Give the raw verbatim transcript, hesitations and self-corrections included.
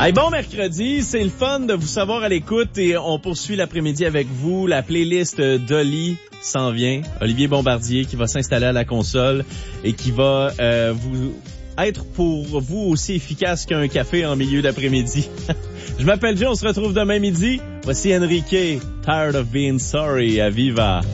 Hey, bon mercredi, c'est le fun de vous savoir à l'écoute et on poursuit l'après-midi avec vous. La playlist d'Oli s'en vient. Olivier Bombardier qui va s'installer à la console et qui va euh, vous être pour vous aussi efficace qu'un café en milieu d'après-midi. Je m'appelle Joe, on se retrouve demain midi. Voici Enrique, Tired of Being Sorry, à Viva.